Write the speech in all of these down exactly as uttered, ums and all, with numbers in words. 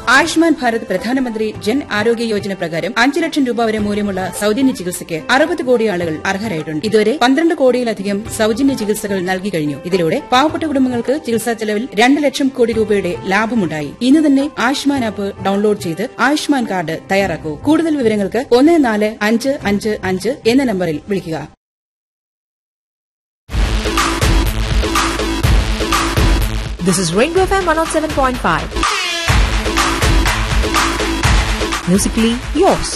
ആയുഷ്മാൻ ഭാരത് പ്രധാനമന്ത്രി ജൻ ആരോഗ്യ യോജന പ്രകാരം അഞ്ച് ലക്ഷം രൂപ വരെ മൂല്യമുള്ള സൌജന്യ ചികിത്സയ്ക്ക് അറുപത് കോടി ആളുകൾ അർഹരായിട്ടുണ്ട്. ഇതുവരെ പന്ത്രണ്ട് കോടിയിലധികം സൌജന്യ ചികിത്സകൾ നൽകി കഴിഞ്ഞു. ഇതിലൂടെ പാവപ്പെട്ട കുടുംബങ്ങൾക്ക് ചികിത്സാ ചെലവിൽ രണ്ട് ലക്ഷം കോടി രൂപയുടെ ലാഭമുണ്ടായി. ഇന്ന് തന്നെ ആയുഷ്മാൻ ആപ്പ് ഡൌൺലോഡ് ചെയ്ത് ആയുഷ്മാൻ കാർഡ് തയ്യാറാക്കൂ. കൂടുതൽ വിവരങ്ങൾക്ക് ഒന്ന് നാല് അഞ്ച് അഞ്ച് അഞ്ച് എന്ന നമ്പറിൽ വിളിക്കുക. This is Rainbow F M one oh seven point five. Musically yours.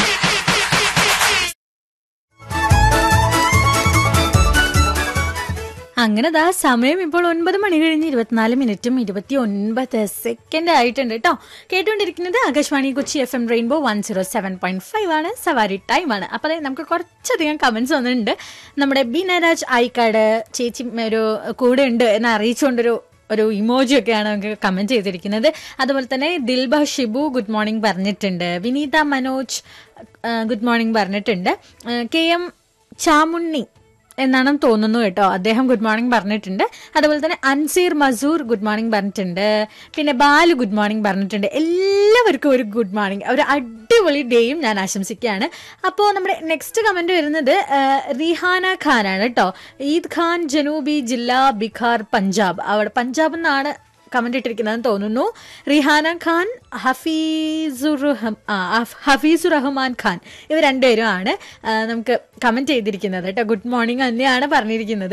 അങ്ങനെ ദാ സമയം ഇപ്പോൾ ഒൻപത് മണി കഴിഞ്ഞ് ഇരുപത്തിനാല് മിനിറ്റും ഇരുപത്തി ഒൻപത് സെക്കൻഡ് ആയിട്ടുണ്ട് കേട്ടോ. കേട്ടുകൊണ്ടിരിക്കുന്നത് Akashvani Kochi F M rainbow one zero seven point five ആണ്. സവാരി ടൈം ആണ്. അപ്പോൾ അതായത് നമുക്ക് കുറച്ചധികം കമന്റ്സ് വന്നിട്ടുണ്ട്. നമ്മുടെ ബീനരാജ് ആയിക്കാട് ചേച്ചി ഒരു കൂടെ ഉണ്ട് എന്ന് അറിയിച്ചുകൊണ്ടൊരു ഒരു ഇമോജി ഒക്കെയാണ് നമുക്ക് കമന്റ് ചെയ്തിരിക്കുന്നത്. അതുപോലെ തന്നെ ദിൽബ ഷിബു ഗുഡ് മോർണിംഗ് പറഞ്ഞിട്ടുണ്ട്. വിനീത മനോജ് ഗുഡ് മോർണിംഗ് പറഞ്ഞിട്ടുണ്ട്. കെ എം ചാമുണ്ണി എന്നാണ് തോന്നുന്നു കേട്ടോ, അദ്ദേഹം ഗുഡ് മോർണിംഗ് പറഞ്ഞിട്ടുണ്ട്. അതുപോലെ തന്നെ അൻസീർ മസൂർ ഗുഡ് മോർണിംഗ് പറഞ്ഞിട്ടുണ്ട്. പിന്നെ ബാലു ഗുഡ് മോർണിംഗ് പറഞ്ഞിട്ടുണ്ട്. എല്ലാവർക്കും ഒരു ഗുഡ് മോർണിംഗ്, ഒരു അടിപൊളി ഡേയും ഞാൻ ആശംസിക്കുകയാണ്. അപ്പോൾ നമ്മുടെ നെക്സ്റ്റ് കമന്റ് വരുന്നത് റിഹാന ഖാനാണ് കേട്ടോ. ഈദ് ഖാൻ ജനൂബി ജില്ല ബിഹാർ പഞ്ചാബ്, അവിടെ പഞ്ചാബ് എന്നാണ് കമന്റ് ഇട്ടിരിക്കുന്നതെന്ന് തോന്നുന്നു. റിഹാന ഖാൻ, ഹഫീസുർ ഹഫീസുർ റഹ്മാൻ ഖാൻ, ഇവർ രണ്ടുപേരും ആണ് നമുക്ക് കമന്റ് ചെയ്തിരിക്കുന്നത് കേട്ടോ. ഗുഡ് മോർണിംഗ് തന്നെയാണ് പറഞ്ഞിരിക്കുന്നത്.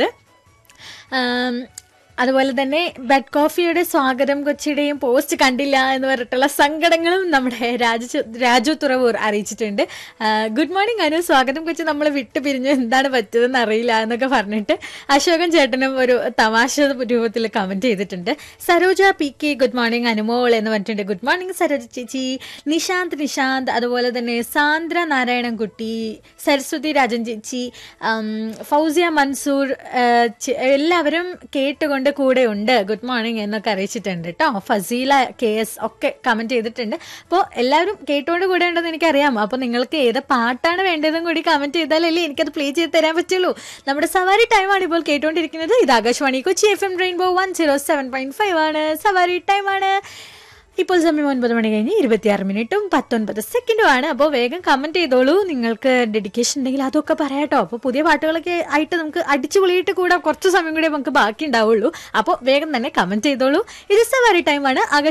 അതുപോലെ തന്നെ ബെഡ് കോഫിയുടെ സ്വാഗതം കൊച്ചിയുടെയും പോസ്റ്റ് കണ്ടില്ല എന്ന് പറഞ്ഞിട്ടുള്ള സങ്കടങ്ങളും നമ്മുടെ രാജു രാജു തുറവൂർ അറിയിച്ചിട്ടുണ്ട്. ഗുഡ് മോർണിംഗ് അനു, സ്വാഗതം കൊച്ചി നമ്മൾ വിട്ടു പിരിഞ്ഞു, എന്താണ് പറ്റിയതെന്ന് അറിയില്ല എന്നൊക്കെ പറഞ്ഞിട്ട് അശോകൻ ചേട്ടനും ഒരു തമാശ രൂപത്തിൽ കമന്റ് ചെയ്തിട്ടുണ്ട്. Saroja P K good morning Anumol എന്ന് പറഞ്ഞിട്ടുണ്ട്. ഗുഡ് മോർണിംഗ് സരോജ ചേച്ചി. നിശാന്ത് നിശാന്ത്, അതുപോലെ തന്നെ സാന്ദ്ര നാരായണൻകുട്ടി, സരസ്വതി രാജൻ ചേച്ചി, ഫൗസിയ മൻസൂർ, എല്ലാവരും കേട്ടുകൊണ്ട് കൂടെ ഉണ്ട് ഗുഡ് മോർണിംഗ് എന്നൊക്കെ അറിയിച്ചിട്ടുണ്ട് കേട്ടോ. ഫസീല കെ എസ് ഒക്കെ കമന്റ് ചെയ്തിട്ടുണ്ട്. അപ്പോൾ എല്ലാവരും കേട്ടുകൊണ്ട് കൂടെ ഉണ്ടെന്ന് എനിക്കറിയാം. അപ്പോൾ നിങ്ങൾക്ക് ഏത് പാട്ടാണ് വേണ്ടതെന്നും കൂടി കമന്റ് ചെയ്താലല്ലേ എനിക്കത് പ്ലേ ചെയ്ത് തരാൻ പറ്റുള്ളൂ. നമ്മുടെ സവാരി ടൈമാണ് ഇപ്പോൾ കേട്ടുകൊണ്ടിരിക്കുന്നത്. ഇത് Akashvani Kochi F M rainbow one zero seven point five ആണ്. സവാരി ടൈമാണ്. ഇപ്പോൾ സമയം ഒൻപത് മണി കഴിഞ്ഞ് ഇരുപത്തിയാറ് മിനിറ്റും പത്തൊൻപത് സെക്കൻഡും ആണ്. അപ്പോൾ വേഗം കമന്റ് ചെയ്തോളൂ. നിങ്ങൾക്ക് ഡെഡിക്കേഷൻ ഉണ്ടെങ്കിൽ അതൊക്കെ പറയാട്ടോ. അപ്പോൾ പുതിയ പാട്ടുകളൊക്കെ ആയിട്ട് നമുക്ക് അടിച്ചു പൊളിയിട്ട് കൂടാം. കുറച്ച് സമയം കൂടെ നമുക്ക് ബാക്കി ഉണ്ടാവുള്ളൂ. അപ്പോൾ വേഗം തന്നെ കമന്റ് ചെയ്തോളൂ. ഇത് സവാരി ടൈമാണ്.